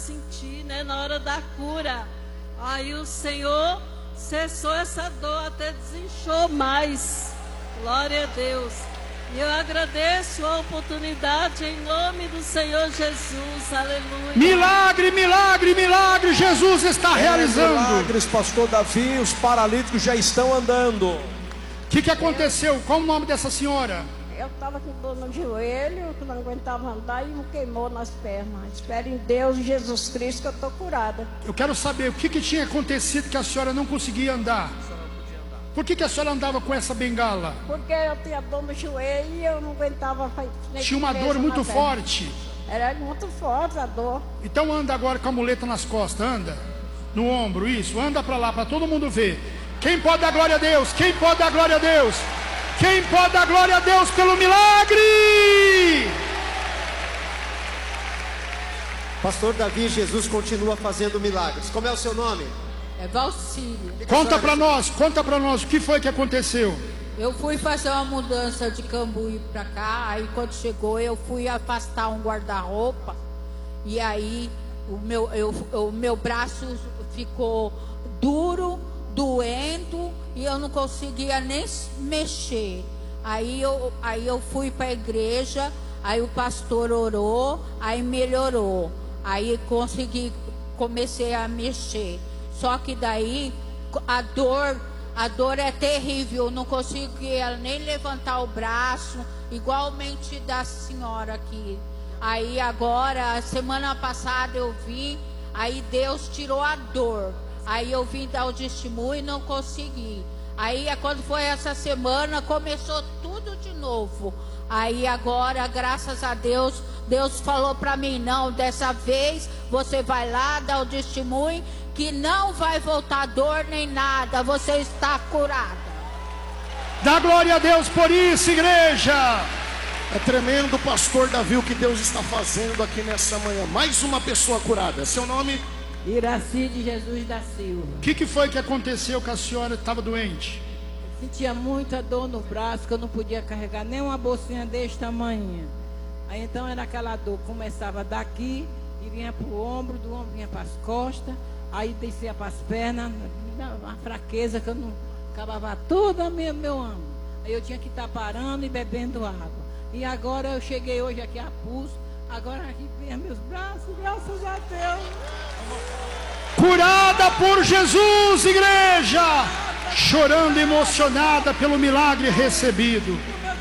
senti, né, na hora da cura. Aí o Senhor cessou essa dor, até desinchou mais. Glória a Deus. E eu agradeço a oportunidade em nome do Senhor Jesus. Aleluia. Milagre, milagre, milagre, Jesus está realizando. Milagres, pastor Davi, os paralíticos já estão andando. O que aconteceu? Qual o nome dessa senhora? Eu estava com dor no joelho, que não aguentava andar e me queimou nas pernas. Espero em Deus e Jesus Cristo que eu estou curada. Eu quero saber o que tinha acontecido que a senhora não conseguia andar. Por que a senhora andava com essa bengala? Porque eu tinha dor no joelho e eu não aguentava. Tinha uma dor muito forte. Era muito forte a dor. Então anda agora com a muleta nas costas, anda. No ombro, isso, anda para lá, para todo mundo ver. Quem pode dar glória a Deus? Quem pode dar glória a Deus? Quem pode dar glória a Deus pelo milagre? Pastor Davi, Jesus continua fazendo milagres. Como é o seu nome? É Valcírio. Conta para nós, o que foi que aconteceu? Eu fui fazer uma mudança de Cambuí para cá, aí quando chegou eu fui afastar um guarda-roupa, e aí o meu braço ficou duro, doendo, e eu não conseguia nem mexer. Aí eu fui para a igreja, aí o pastor orou, aí melhorou. Aí comecei a mexer. Só que daí a dor é terrível, eu não conseguia nem levantar o braço, igualmente da senhora aqui. Aí agora, semana passada eu vim, aí Deus tirou a dor. Aí eu vim dar o testemunho e não consegui. Aí quando foi essa semana, começou tudo de novo. Aí agora, graças a Deus, Deus falou para mim, não, dessa vez você vai lá dar o testemunho, que não vai voltar dor nem nada, você está curada. Dá glória a Deus por isso, igreja. É tremendo, pastor Davi, o que Deus está fazendo aqui nessa manhã. Mais uma pessoa curada. Seu nome? Iraci de Jesus da Silva. O que foi que aconteceu que a senhora estava doente? Sentia muita dor no braço, que eu não podia carregar nem uma bolsinha desse tamanho. Aí então era aquela dor, começava daqui e vinha para o ombro, do ombro vinha para as costas, aí descia para as pernas, uma fraqueza que eu não acabava toda meu ânimo. Aí eu tinha que estar parando e bebendo água. E agora eu cheguei hoje aqui a pulso, agora aqui vem meus braços, graças a Deus. Curada por Jesus, igreja, chorando emocionada pelo milagre recebido.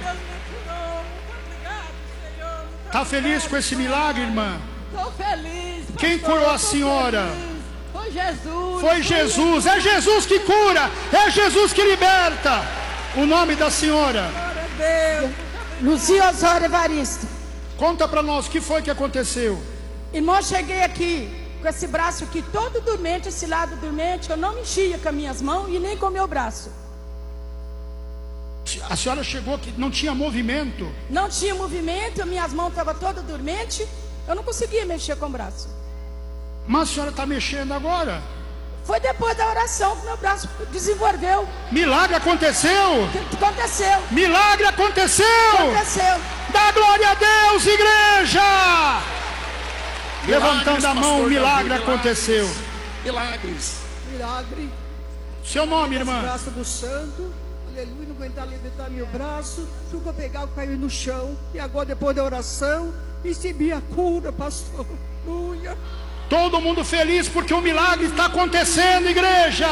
Está feliz com esse milagre, irmã? Estou feliz. Quem curou a senhora? Foi Jesus. Foi Jesus. É Jesus que cura, é Jesus que liberta. O nome da senhora? Glória a Deus. Luzia Osório Evaristo. Conta para nós o que foi que aconteceu. Irmão, cheguei aqui com esse braço aqui todo dormente, esse lado dormente. Eu não mexia com as minhas mãos e nem com o meu braço. A senhora chegou que não tinha movimento? Não tinha movimento, minhas mãos estavam todas dormentes. Eu não conseguia mexer com o braço. Mas a senhora está mexendo agora? Foi depois da oração que meu braço desenvolveu. Milagre aconteceu? Aconteceu. Milagre aconteceu? Aconteceu. Dá glória a Deus, igreja! Milagres, levantando a mão, o milagre Davi, aconteceu. Milagres. Milagre. Seu nome, irmã? Braço do santo. Aleluia, não aguentar levantar meu braço. Tudo eu pegava, caiu no chão. E agora, depois da oração, recebi a cura, pastor. Aleluia. Todo mundo feliz porque o milagre está acontecendo, igreja.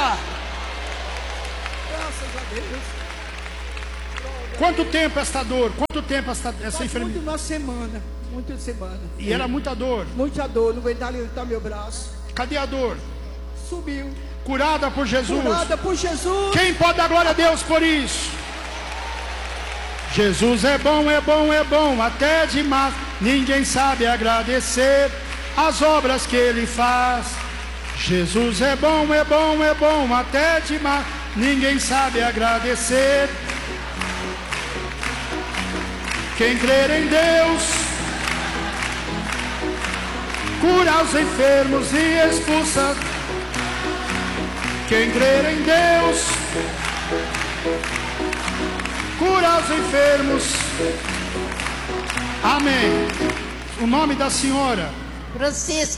Graças a Deus. Quanto tempo esta dor? Quanto tempo essa enfermidade? Muito uma semana. Muita semana. E era muita dor? Muita dor, não aguentava levantar meu braço. Cadê a dor? Subiu. Curada por Jesus. Curada por Jesus. Quem pode dar glória a Deus por isso? Jesus é bom, é bom, é bom, até demais. Ninguém sabe agradecer as obras que Ele faz. Jesus é bom, é bom, é bom, até demais. Ninguém sabe agradecer. Quem crer em Deus, cura os enfermos e expulsa. Quem crer em Deus, cura os enfermos. Amém. O nome da senhora? Francisca.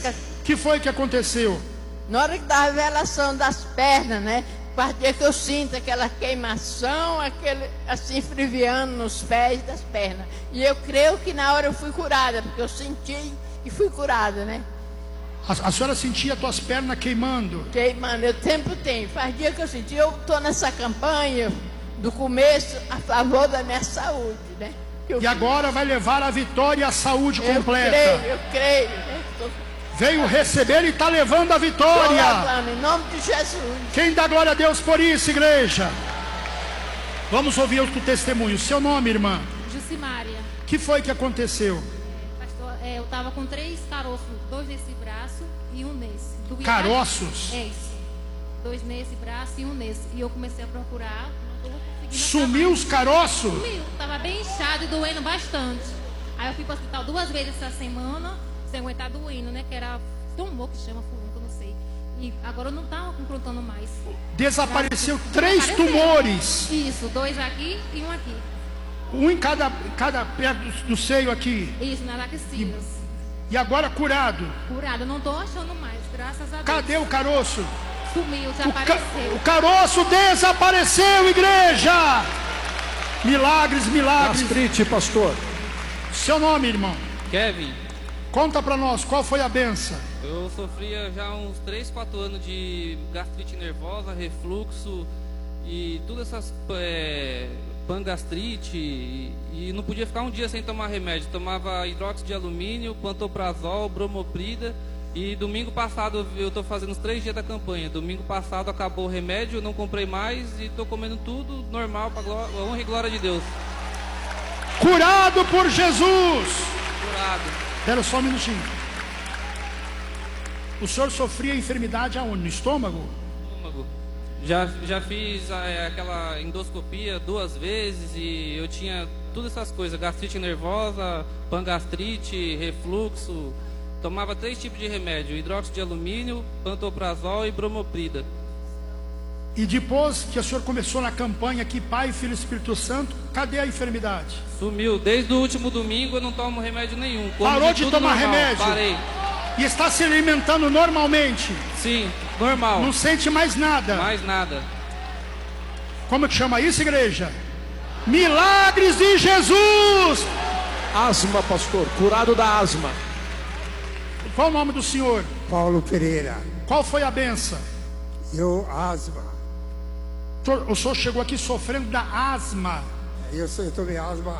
que foi que aconteceu? Na hora da revelação das pernas, né? Parte que eu sinto aquela queimação, aquele assim friviando nos pés das pernas. E eu creio que na hora eu fui curada, porque eu senti e fui curada, né? A senhora sentia as tuas pernas queimando? Queimando, eu sempre tenho. Faz dia que eu senti, eu estou nessa campanha do começo a favor da minha saúde, né? E agora vai levar a vitória e a saúde completa. Eu creio, né? Veio receber e está levando a vitória. Em nome de Jesus. Quem dá glória a Deus por isso, igreja? Vamos ouvir o testemunho. Seu nome, irmã? Jucimária. O que foi que aconteceu? Pastor, eu estava com 3 caroços, 2 nesse braço e 1 nesse. Caroços? É isso. 2 nesse braço e 1 nesse. E eu comecei a procurar. Não tô conseguindo. Sumiu os caroços? Sumiu. Estava bem inchado e doendo bastante. Aí eu fui para o hospital 2 vezes essa semana. Sem aguentar doendo, né? Que era tumor que chama furúnculo, não sei. E agora não tá implantando mais. Desapareceu 3 tumores. Isso, 2 aqui e 1 aqui. Um em cada perto do seio aqui. Isso, nas axilas. E agora curado. Curado, não tô achando mais, graças a Deus. Cadê o caroço? Sumiu, desapareceu. O caroço desapareceu, igreja. Milagres, milagres. Gastrite, pastor. Seu nome, irmão? Kevin. Conta pra nós, qual foi a benção? Eu sofria já uns 3, 4 anos de gastrite nervosa, refluxo e todas essas pangastrite e não podia ficar um dia sem tomar remédio. Tomava hidróxido de alumínio, pantoprazol, bromoprida e domingo passado, eu estou fazendo os 3 dias da campanha. Domingo passado acabou o remédio, eu não comprei mais e estou comendo tudo normal para a honra e glória de Deus. Curado por Jesus. Curado. Espera só um minutinho. O senhor sofria enfermidade aonde? No estômago? Estômago. Já fiz aquela endoscopia 2 vezes e eu tinha todas essas coisas. Gastrite nervosa, pangastrite, refluxo. Tomava 3 tipos de remédio. Hidróxido de alumínio, pantoprazol e bromoprida. E depois que o senhor começou na campanha aqui, Pai, Filho e Espírito Santo, cadê a enfermidade? Sumiu. Desde o último domingo eu não tomo remédio nenhum. Parou de tomar remédio? Parei. E está se alimentando normalmente? Sim, normal. Não sente mais nada? Mais nada. Como que chama isso, igreja? Milagres de Jesus! Asma, pastor. Curado da asma. Qual o nome do senhor? Paulo Pereira. Qual foi a benção? Asma. O senhor chegou aqui sofrendo da asma. Eu tomei asma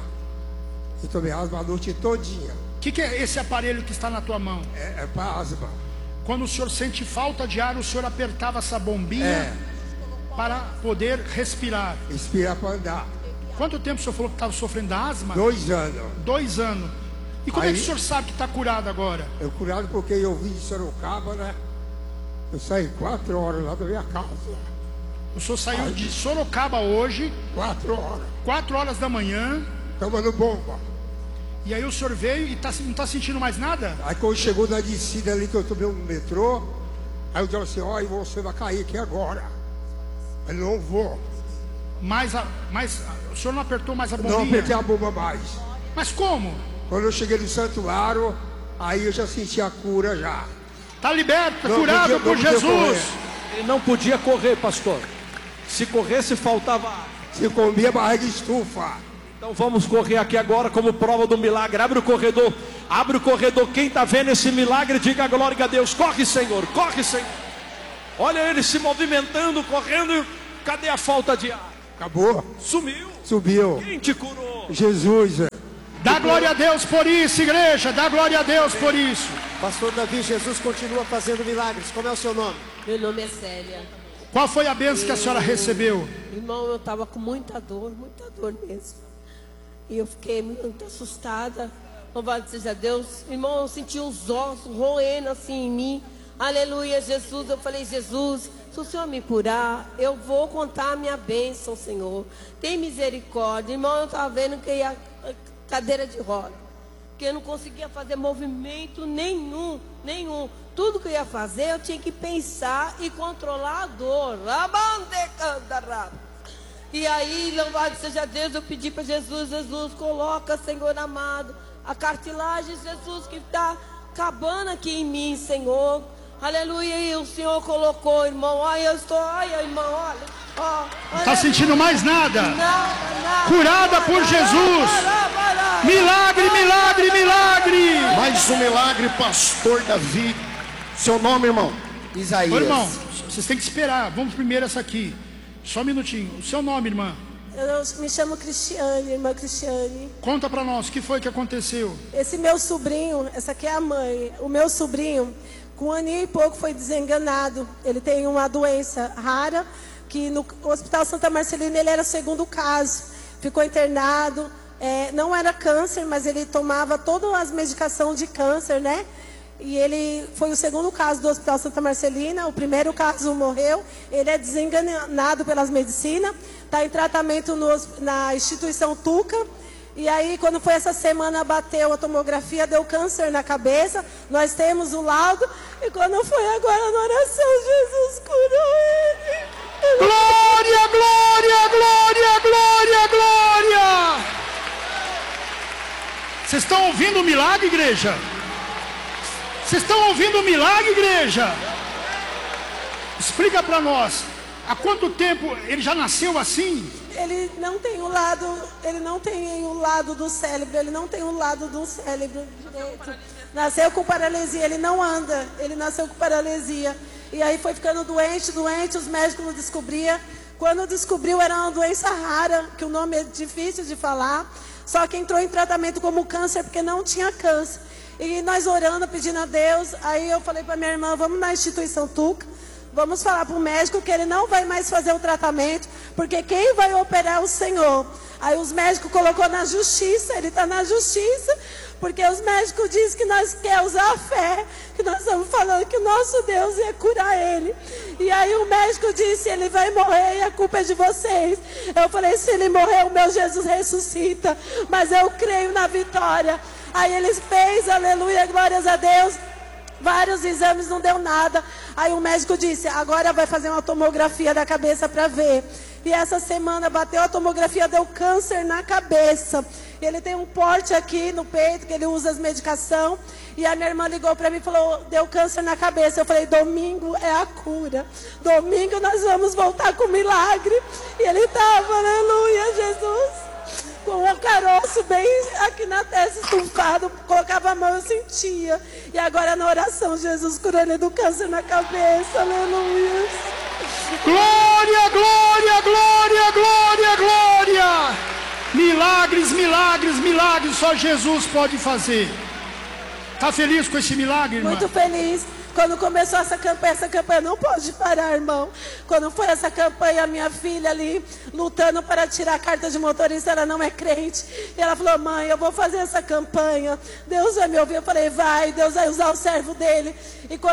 a noite todinha. O que é esse aparelho que está na tua mão? É para asma. Quando o senhor sente falta de ar, o senhor apertava essa bombinha para poder respirar. Respirar para andar. Quanto tempo o senhor falou que estava sofrendo da asma? 2 anos. 2 anos. E como é que o senhor sabe que está curado agora? Eu curado porque eu vim de Sorocaba, né? Eu saí 4 horas lá da minha casa. O senhor saiu de Sorocaba hoje. 4 horas. 4 horas da manhã. Tomando bomba. E aí o senhor veio e não está sentindo mais nada? Aí quando chegou na descida ali que eu tomei no metrô, aí eu disse assim, olha, você vai cair aqui agora. Eu não vou. Mas o senhor não apertou mais a bombinha? Não apertei a bomba mais. Mas como? Quando eu cheguei no santuário, aí eu já senti a cura já. Está liberto, curado por Jesus. Ele não podia correr, pastor. Se corresse, faltava ar. Se comia, barriga estufa. Então vamos correr aqui agora como prova do milagre. Abre o corredor. Abre o corredor. Quem está vendo esse milagre, diga glória a Deus. Corre, Senhor. Corre, Senhor. Olha ele se movimentando, correndo. Cadê a falta de ar? Acabou. Sumiu. Subiu. Quem te curou? Jesus. Dá glória a Deus por isso, igreja. Dá glória a Deus por isso. Pastor Davi, Jesus continua fazendo milagres. Como é o seu nome? Meu nome é Célia. Qual foi a bênção que a senhora recebeu? Irmão, eu estava com muita dor mesmo. E eu fiquei muito assustada. Louvado seja Deus. Irmão, eu senti os ossos roendo assim em mim. Aleluia, Jesus. Eu falei, Jesus, se o Senhor me curar, eu vou contar a minha bênção, Senhor. Tem misericórdia. Irmão, eu estava vendo que ia cadeira de roda. Que eu não conseguia fazer movimento nenhum. Tudo que eu ia fazer, eu tinha que pensar e controlar a dor. E aí, louvado seja Deus, eu pedi para Jesus, coloca, Senhor amado, a cartilagem, Jesus, que está acabando aqui em mim, Senhor. Aleluia, e o Senhor colocou, irmão. Olha, eu estou, olha, irmão, olha. Não está sentindo mais nada. Curada por Jesus. Milagre, milagre, milagre. Mais um milagre, pastor Davi. Seu nome, irmão? Isaías. Ô, irmão, vocês têm que esperar. Vamos primeiro essa aqui. Só um minutinho. O seu nome, irmã? Eu me chamo Cristiane, irmã Cristiane. Conta pra nós, o que foi que aconteceu? Esse meu sobrinho, essa aqui é a mãe. O meu sobrinho, com 1 aninho e pouco, foi desenganado. Ele tem uma doença rara, que no Hospital Santa Marcelina ele era o 2º caso. Ficou internado, não era câncer, mas ele tomava todas as medicações de câncer, né? E ele foi o 2º caso do Hospital Santa Marcelina. O 1º caso morreu. Ele é desenganado pelas medicinas. Está em tratamento na instituição Tuca. E aí, quando foi essa semana, bateu a tomografia, deu câncer na cabeça. Nós temos o laudo. E quando foi agora na oração, Jesus curou ele. Glória, glória, glória, glória, glória. Vocês estão ouvindo o milagre, igreja? Vocês estão ouvindo o milagre, igreja? Explica para nós. Há quanto tempo ele já nasceu assim? Ele não tem o lado do cérebro, ele não tem o lado do cérebro direito. Nasceu com paralisia, ele não anda, ele nasceu com paralisia. E aí foi ficando doente, os médicos não descobriam. Quando descobriu, era uma doença rara, que o nome é difícil de falar. Só que entrou em tratamento como câncer, porque não tinha câncer. E nós orando, pedindo a Deus. Aí eu falei para minha irmã, vamos na instituição Tuca. Vamos falar para o médico que ele não vai mais fazer o tratamento, porque quem vai operar é o Senhor. Aí os médicos colocou na justiça, ele está na justiça, porque os médicos dizem que nós queremos usar a fé, que nós estamos falando que o nosso Deus ia curar ele. E aí o médico disse, ele vai morrer e a culpa é de vocês. Eu falei, se ele morrer, o meu Jesus ressuscita, mas eu creio na vitória. Aí eles fez, aleluia, glórias a Deus. Vários exames, não deu nada. Aí o médico disse, agora vai fazer uma tomografia da cabeça para ver. E essa semana bateu a tomografia, deu câncer na cabeça. Ele tem um porte aqui no peito, que ele usa as medicações. E a minha irmã ligou para mim e falou, deu câncer na cabeça. Eu falei, domingo é a cura. Domingo nós vamos voltar com milagre. E ele estava, aleluia, Jesus, com um caroço bem aqui na testa, estufado, colocava a mão, eu sentia. E agora na oração, Jesus curou ele do câncer na cabeça, aleluia. Glória, glória, glória, glória, glória. Milagres, milagres, milagres, só Jesus pode fazer. Tá feliz com esse milagre, irmã? Muito feliz. Quando começou essa campanha não pode parar, irmão. Quando foi essa campanha, a minha filha ali lutando para tirar a carta de motorista, ela não é crente. E ela falou, mãe, eu vou fazer essa campanha. Deus vai me ouvir. Eu falei, vai, Deus vai usar o servo dele. E quando